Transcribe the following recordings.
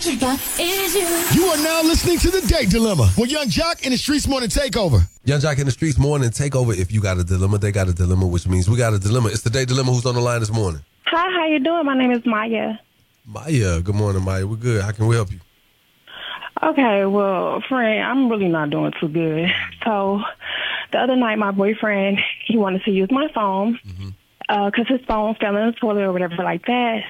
chica is you. You are now listening to The Date Dilemma with Young Jock and the Streets Morning Takeover. Young Jock in the Streets Morning Takeover. If you got a dilemma, they got a dilemma, which means we got a dilemma. It's The Date Dilemma. Who's on the line this morning? Hi, how you doing? My name is Maya. Maya. Good morning, Maya. We're good. How can we help you? Okay, well, friend, I'm really not doing too good. So the other night, my boyfriend, he wanted to use my phone because his phone fell in the toilet or whatever like that.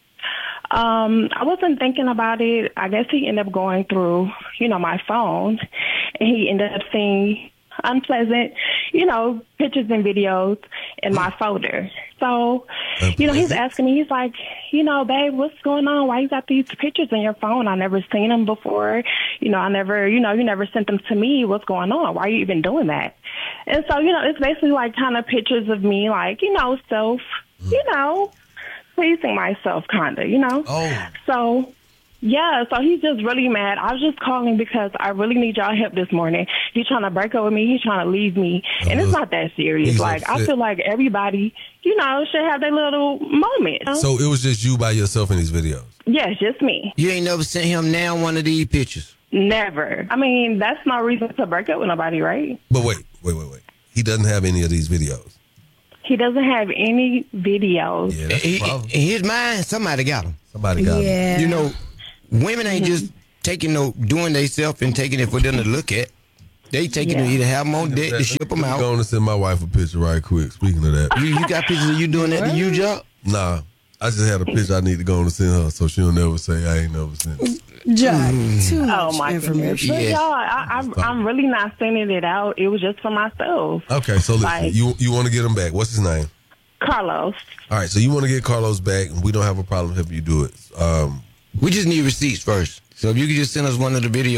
I wasn't thinking about it. I guess he ended up going through, my phone, and he ended up seeing unpleasant, pictures and videos in my folder. So, he's asking me, he's like, babe, what's going on? Why you got these pictures in your phone? I never seen them before. I never, you never sent them to me. What's going on? Why are you even doing that? And so, it's basically like kind of pictures of me, like, self, pleasing myself, kind of, Oh. So, yeah, so he's just really mad. I was just calling because I really need y'all help this morning. He's trying to break up with me. He's trying to leave me. And it's not that serious. Like, I feel like everybody, should have their little moment. So it was just you by yourself in these videos? Yes, just me. You ain't never sent him now one of these pictures? Never. I mean, that's no reason to break up with nobody, right? But wait. He doesn't have any of these videos? He doesn't have any videos. Yeah, that's the problem. In his mind, somebody got him. Somebody got him. Women ain't just taking doing themselves and taking it for them to look at. They taking it either have them on deck to ship them out. I'm going to send my wife a picture right quick. Speaking of that. You got pictures of you doing that to you, Jock? Nah. I just had a picture I need to go and send her so she'll never say I ain't never sent it. Jock, too much my information. But y'all, I'm really not sending it out. It was just for myself. Okay, so listen, you want to get him back. What's his name? Carlos. All right, so you want to get Carlos back, and we don't have a problem helping you do it. We just need receipts first. So if you could just send us one of the videos.